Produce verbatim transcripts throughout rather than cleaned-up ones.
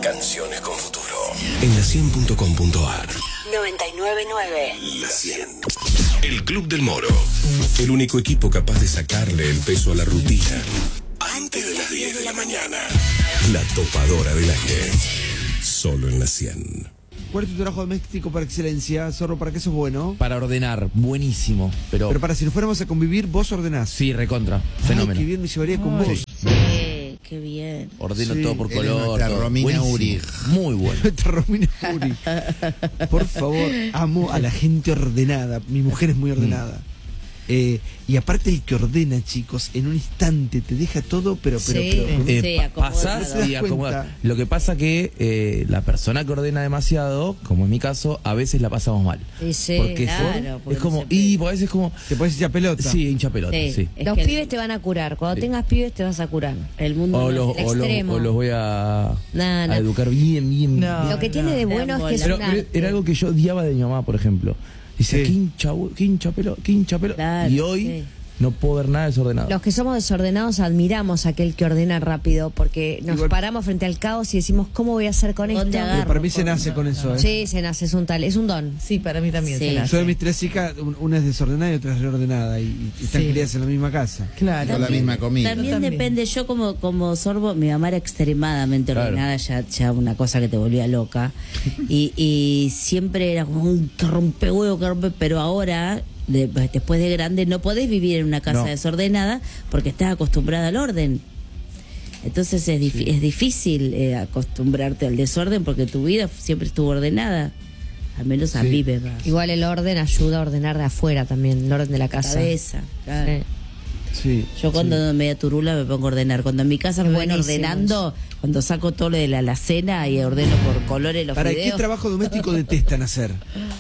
Canciones con futuro. En la cien punto com punto a r. noventa y nueve punto nueve. La cien. El Club del Moro. El único equipo capaz de sacarle el peso a la rutina. Antes de las diez de la mañana. La topadora del aire. Solo en la cien. ¿Cuál es tu trabajo doméstico por excelencia, Zorro? ¿Para qué sos bueno? Para ordenar, buenísimo. Pero, Pero para si nos fuéramos a convivir, vos ordenás. sí, recontra, Ay, fenómeno. qué bien me llevaría con Ay, vos. sí, qué bien. Ordeno Sí. todo por Eres color. nuestra todo. Romina Buenísimo. Urig. Muy bueno. Nuestra Romina Uri. Por favor, amo a la gente ordenada. Mi mujer es muy ordenada. Eh, y aparte el que ordena, chicos, en un instante te deja todo, pero, pero, Sí. pero. Eh, Sí, pa- acomodado. pasas ¿Te das y acomodas. cuenta? Lo que pasa que eh, la persona que ordena demasiado, como en mi caso, a veces la pasamos mal. Sí, sí, porque es- claro, porque es como, no se y puede. a veces es como, Te puedes echar pelota. sí, hincha pelota, Sí. sí. Es Los que el- pibes te van a curar. Cuando Sí. tengas pibes te vas a curar. El mundo O no los, es o, los, extremo. o los voy a, No, no. a educar bien, bien. No. bien. Lo que tiene de no. bueno es que es Pero, un pero arte. era algo que yo odiaba de mi mamá, por ejemplo. Dice, Sí. ¿qué hincha, qué hincha pelo, qué hincha pelo? Claro, y hoy sí. no puedo ver nada desordenado. Los que somos desordenados admiramos a aquel que ordena rápido porque nos Igual- paramos frente al caos y decimos, ¿cómo voy a hacer con esto? ¿Dónde Pero agarro? para mí se nace con eso, ¿eh? Sí, se nace, es un tal, es un don. Sí, para mí también Sí. se nace. Yo de mis tres hijas, un- una es desordenada y otra es reordenada. Y, y están Sí. criadas en la misma casa. Claro. Con la misma comida. También, También. depende, yo como, como sorbo, mi mamá era extremadamente Claro. ordenada, ya, ya una cosa que te volvía loca. y, y siempre era como un que rompe huevo, que rompe, pero ahora, de- después de grande, no podés vivir en una casa No. desordenada porque estás acostumbrada al orden. Entonces es, dif- es difícil eh, acostumbrarte al desorden porque tu vida siempre estuvo ordenada. Al menos a Sí. mí me pasa. Igual el orden ayuda a ordenar de afuera también, el orden de la casa. Cabeza, claro. Sí. Sí. Yo cuando sí. me da turula me pongo a ordenar. Cuando en mi casa me voy Buenísimo ordenando, cuando saco todo lo de la alacena y ordeno por colores los ¿Para qué fideos. trabajo doméstico detestan hacer?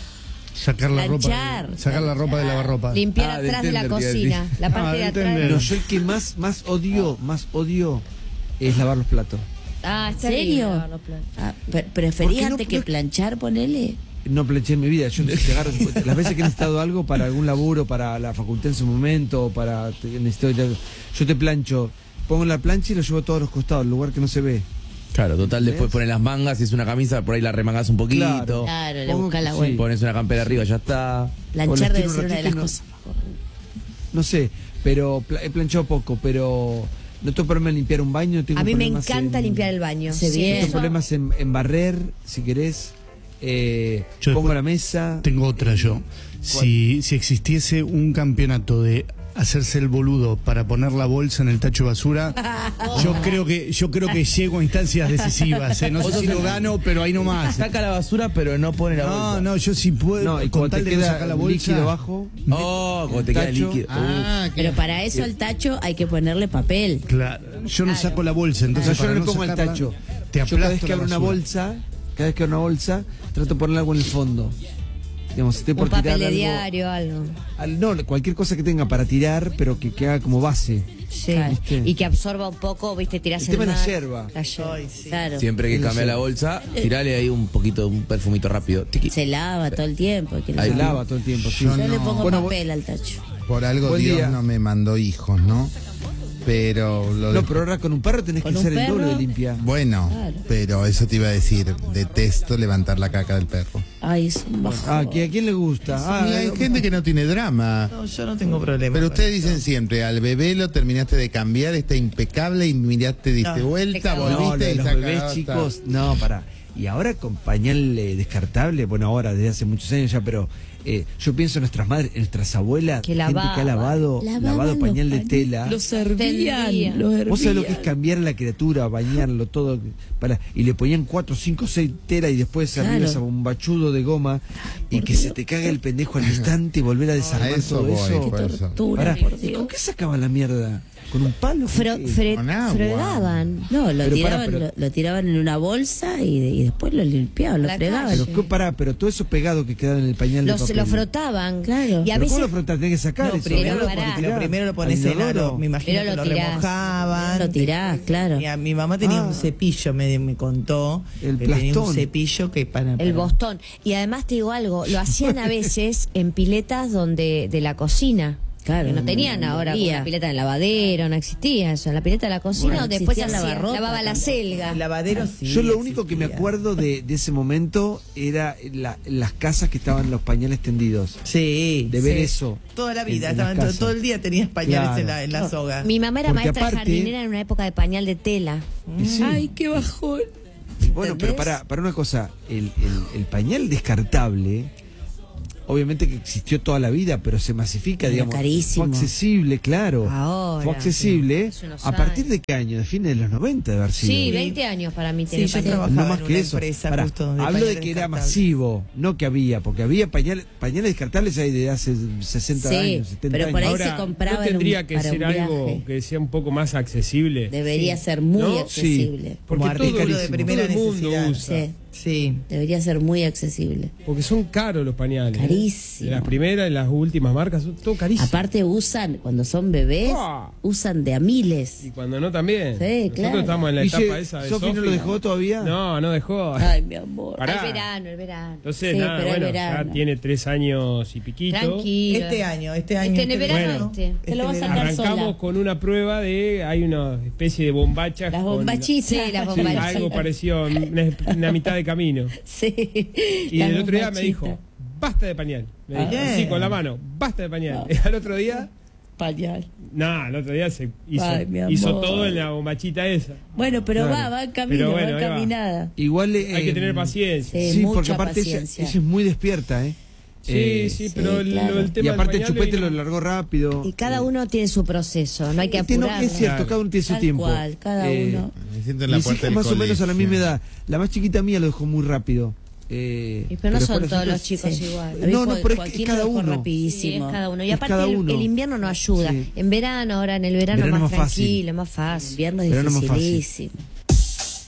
Sacar la Planchar. ropa. Sacar la ropa de lavarropa. Limpiar Ah, atrás del de la tender, te iba a cocina, decir. la parte Ah, de del atrás. tender. No, yo el que más, más odio, más odio es lavar los platos. Ah, ¿En es terrible serio? lavar los platos. Ah, pre- ¿Por ¿Preferís qué no antes que podés- planchar, ponele? No planché en mi vida. Yo te agarro, las veces que he necesitado algo para algún laburo, para la facultad en su momento, o para te- necesito ir a- yo te plancho, pongo la plancha y lo llevo a todos los costados, el lugar que no se ve. Claro, total, después ¿Ves? pones las mangas, si es una camisa, por ahí la remangas un poquito. Claro. Claro, le Pongo- buscas la sí. vuelta. Pones una campera arriba, ya está. Planchar O la debe estiro un ser una de ratito las y no- cosas. No sé, pero pla- he planchado poco, pero no tengo problema en limpiar un baño. Tengo A mí me problemas encanta en- limpiar el baño. Hace Sí, bien. Tengo eso- problemas en, en barrer, si querés. Eh, Yo pongo después la mesa. Tengo otra yo. Si, si existiese un campeonato de hacerse el boludo para poner la bolsa en el tacho de basura, yo creo que yo creo que llego a instancias decisivas. ¿eh? No sé si lo gano, pero ahí nomás. Saca la basura, pero no pone la bolsa. No, no, yo sí puedo. No, y con cuando tal te de no queda sacar la líquido bolsa. abajo. Oh, cuando te queda Tacho. líquido. Ah, que- Pero para eso al tacho hay que ponerle papel. Claro, yo no saco la bolsa, O sea, entonces yo no para le pongo el sacarla, tacho. Te Yo cada vez aplasto que la abro una basura. bolsa, cada vez que abro una bolsa, trato de poner algo en el fondo. Digamos, si estoy por Un papel tirar de algo, diario, algo. al- no, cualquier cosa que tenga para tirar, pero que, que haga como base. Sí. ¿Viste? Y que absorba un poco, viste, tirás El tema el es la mar. yerba. La yerba. Ay, sí. Claro. Siempre que cambia la bolsa, tirale ahí un poquito, un perfumito rápido. Tiqui. Se lava todo el tiempo. hay que Ahí Se lavar. lava todo el tiempo. Sí. Yo Yo le no. pongo Bueno, papel al tacho. Por algo Buen Dios día. no me mandó hijos, ¿no? Pero lo de- No, pero ahora con un perro tenés Con que un hacer el doble perro. de limpia. Bueno, Claro. pero eso te iba a decir. Detesto levantar la caca del perro. Ay, es un bajón. Ah, ¿que ¿a quién le gusta? Ah, Y hay no, gente que no tiene drama. No, yo no tengo problema. Pero con ustedes eso. dicen siempre, al bebé lo terminaste de cambiar, está impecable y miraste, diste No, vuelta, te cagó. no, lo volviste de y los está bebés cagado, chicos, no, para. Y ahora con pañal eh, descartable, bueno, ahora desde hace muchos años ya, pero eh, yo pienso en nuestras madres, en nuestras abuelas, Que gente que ha lavaban. lavado, Lavaban lavado los pañal de pañales, tela. Los hervían, Tendían. los hervían. Vos sabés lo que es cambiar a la criatura, bañarlo todo, para, y le ponían cuatro, cinco, seis telas y después Claro. arriba ese bombachudo de goma y que se te caga el pendejo al instante y volver a desarmar A eso todo voy, eso. por eso. Tortura, Pará, por ¿y Dios. ¿con qué sacaban la mierda? ¿Con un palo? Fro- ¿Qué? fre- Con agua. fregaban. No, lo Pero tiraban, pará, pero- lo, lo tiraban en una bolsa y, y después lo limpiaban, lo La fregaban. Pero, Sí. ¿qué- pará, pero todo eso pegado que quedaba en el pañal de Los, papel. lo frotaban. Claro. Y a ¿Pero veces cómo lo frotas? Tenés que sacar No, eso. primero, Pero lo, pará. pones- lo primero lo pones Al en inodoro. aro, me imagino Pero que lo lo tirás. remojaban. Lo tirás, claro. Mi, mi mamá tenía Ah. un cepillo, me, me contó. El que tenía un plastón. cepillo que para... el para- bostón. Y además te digo algo, lo hacían a veces en piletas donde de la cocina. Claro, Que no tenían no ahora había. una pileta en el lavadero, no existía eso. En la pileta de la cocina Bueno, o después existía hacía- lavarropa lavaba la tampoco. selga. El lavadero sí. Yo lo único que me existía. acuerdo de, de ese momento era la- las casas que estaban los pañales tendidos. Sí. De ver sí. eso. Toda la en- vida, en estaban las todo, casas. todo el día tenías pañales Claro. en, la, en la soga. Mi mamá era Porque maestra aparte- jardinera en una época de pañal de tela. Y sí. Ay, qué bajón. Bueno, pero ¿Entendés? para, para una cosa, el, el- el pañal descartable, obviamente que existió toda la vida, pero se masifica, Era digamos. carísimo. Fue accesible, claro. Ahora, Fue accesible. hace unos ¿A partir años. de qué año? De fines de los noventa de haber sido. Sí, veinte años para mí tiene Sí, yo pañal. trabajaba No más en que una eso. empresa Pará, justo de hablo de pañales que era descartables. masivo, no que había, porque había pañales, pañales descartables ahí desde hace sesenta Sí, años, setenta pero años. por ahí Ahora, se compraba ¿no en un- tendría que para ser un algo viaje. que sea un poco más accesible? Debería ser muy ¿No? accesible. Porque Como todo, artículo de primera todo el mundo necesidad. usa. Sí. Sí. Debería ser muy accesible. Porque son caros los pañales. ¿eh? Carísimo. De las primeras y las últimas marcas son todo carísimo. Aparte usan, cuando son bebés, Ah. usan de a miles. Y cuando no también. Sí, Nosotros claro. estamos en la Guille, etapa esa de ¿Sofi no Sofi. lo dejó todavía? No, no dejó. Ay, mi amor. Pará. El verano, el verano. Entonces, Sí, nada, pero es bueno, verano. ya tiene tres años y piquito. Tranquilo. Este año, este año. Este en el verano Bueno. este. Te lo vas a verano. sacar Arrancamos sola. con una prueba de. Hay una especie de bombachas. Las con- bombachitas. Sí, las Sí, bombachitas. algo parecido, una, una mitad de camino. Sí. Y las el otro día me bombachitas. dijo, basta de pañal. Me Ah. dijo, así con la mano, basta de pañal. Y al otro día, Pañal. nada, al otro día se hizo, Ay, mi amor. hizo todo en la bombachita esa. Bueno, pero Claro. va, va en camino, Pero bueno, va ahí en va. caminada. Igual eh, Hay que tener paciencia. Sí, Sí, mucha porque aparte ella, paciencia. ella es muy despierta, ¿eh? Sí, Eh, sí, pero sí, lo- claro. el tema Y aparte del el pañal chupete y- lo largó rápido. Y cada Eh, uno tiene su proceso, no hay que este no, apurarlo. es cierto, Claro. cada uno tiene su Tal tiempo. cual, cada Eh, uno. Me siento en la Mis puerta hijas del más o menos a la misma colegio. edad. La más chiquita mía lo dejó muy rápido. Eh, Y pero no después son las todos otras- los chicos Sí. igual. A mí No, no, Jo- pero es que Joaquín es cada lo dejó uno. Sí, rapidísimo. es cada uno. Y Es aparte cada el, uno. el invierno no ayuda. Sí. En verano, ahora en el verano, Verano más más fácil. tranquilo, más fácil. Invierno es Verano más fácil. dificilísimo.